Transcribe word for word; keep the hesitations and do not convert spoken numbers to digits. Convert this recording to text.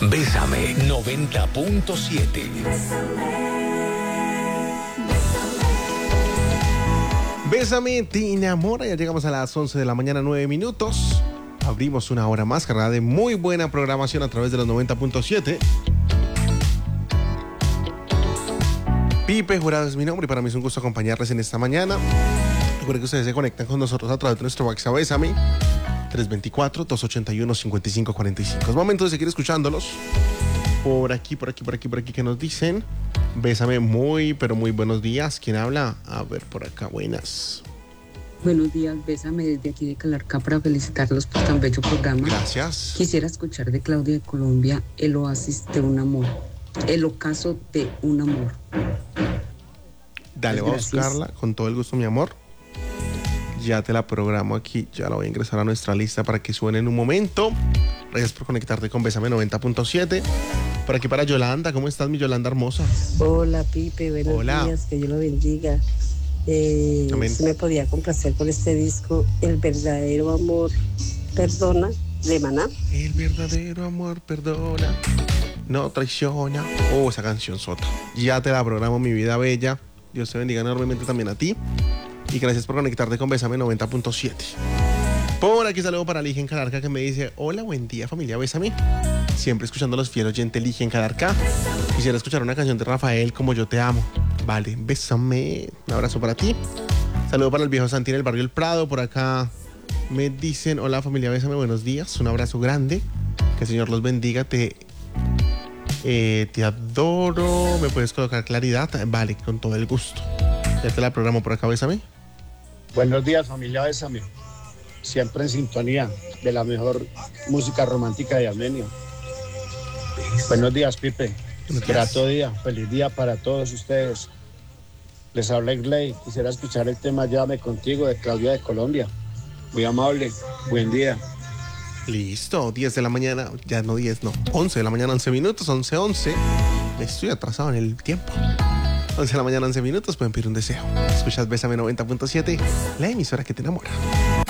Bésame noventa punto siete. Bésame, te enamora. Ya llegamos a las once de la mañana, nueve minutos. Abrimos una hora más cargada de muy buena programación a través de los noventa punto siete. Pipe Jurado es mi nombre y para mí es un gusto acompañarles en esta mañana. Recuerden que ustedes se conectan con nosotros a través de nuestro WhatsApp Bésame tres dos cuatro, dos ocho uno, cinco cinco cuatro cinco. Es momento de seguir escuchándolos. Por aquí, por aquí, por aquí, por aquí que nos dicen. Bésame, muy, pero muy buenos días. ¿Quién habla? A ver, por acá, buenas. Buenos días, Bésame desde aquí de Calarcá para felicitarlos por tan bello programa. Gracias. Quisiera escuchar de Claudia de Colombia El oasis de un amor. El ocaso de un amor. Dale, voy a buscarla con todo el gusto, mi amor. Ya te la programo aquí, ya la voy a ingresar a nuestra lista para que suene en un momento. Gracias por conectarte con Bésame noventa punto siete. Por aquí para Yolanda, ¿cómo estás, mi Yolanda hermosa? Hola, Pipe, buenos Hola. días, que Dios lo bendiga. Eh, si me podía complacer con este disco, El verdadero amor perdona, de Maná. El verdadero amor perdona, no traiciona. Oh, esa canción sota. Ya te la programo, mi vida bella. Dios te bendiga enormemente también a ti. Y gracias por conectarte con Bésame noventa punto siete. Por aquí saludo para Ligia en Calarca que me dice: hola, buen día familia Bésame. Siempre escuchando a los fieles oyentes Ligia en Calarca. Quisiera escuchar una canción de Rafael, Como yo te amo. Vale, bésame. Un abrazo para ti. Saludo para el viejo Santi en el barrio El Prado. Por acá me dicen: hola familia Bésame, buenos días. Un abrazo grande. Que el Señor los bendiga. Te, eh, te adoro. ¿Me puedes colocar claridad? Vale, con todo el gusto. Ya te la programo por acá, Bésame. Buenos días, familia Bésame. Siempre en sintonía de la mejor música romántica de Armenio. Buenos días, Pipe. Grato día, feliz día para todos ustedes. Les habla Gley. Quisiera escuchar el tema Llámame contigo de Claudia de Colombia. Muy amable, buen día. Listo, diez de la mañana, ya no diez, no, once de la mañana, once minutos, once, once. Estoy atrasado en el tiempo. once de la mañana, once minutos, pueden pedir un deseo. Escuchas Bésame noventa punto siete, la emisora que te enamora.